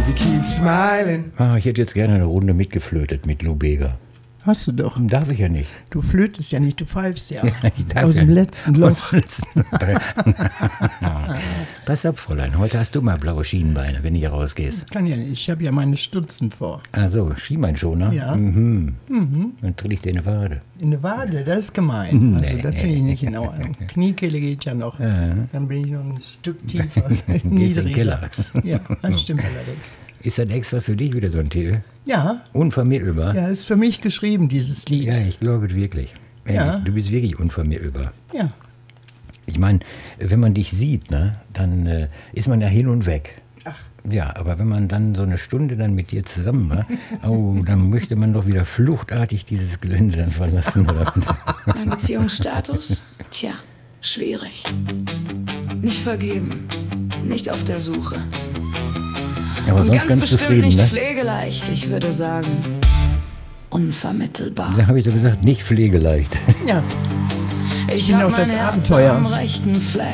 baby, keep smiling. Ich hätte jetzt gerne eine Runde mitgeflötet mit Lou Bega. Hast du doch. Darf ich ja nicht. Du flötest ja nicht, du pfeifst ja. Ich darf Aus ja dem nicht. letzten Loch. Aus dem letzten. Pass auf, Fräulein, heute hast du mal blaue Schienenbeine, wenn du hier rausgehst. Kann ja nicht, ich habe ja meine Stutzen vor. Also, Schienbeinschoner? Ja. Mhm. Dann trill ich dir eine Wade. In der Wade, das ist gemein. Also Nee. das finde ich nicht in Ordnung. Kniekehle geht ja noch. Dann bin ich noch ein Stück tiefer. Gehst in den niedriger. Keller. Ja, das stimmt allerdings. Ist das extra für dich wieder so ein Titel? Ja, Unvermittelbar? ja, ist für mich geschrieben, dieses Lied. Ja, ich glaube es wirklich. Ja. Ehrlich, du bist wirklich unvermittelbar. Ja. Ich meine, wenn man dich sieht, ne, dann ist man ja hin und weg. Ach. Ja, aber wenn man dann so eine Stunde dann mit dir zusammen war, dann möchte man doch wieder fluchtartig dieses Gelände dann verlassen. Oder? Mein Beziehungsstatus? Tja, schwierig. Nicht vergeben, nicht auf der Suche. Aber Und sonst ganz ganz bestimmt zufrieden, nicht ne? pflegeleicht, ich würde sagen. Unvermittelbar. Da habe ich doch gesagt, nicht pflegeleicht. Ja. Ich bin habe auch das mein Herz Abenteuer. am rechten Fleck.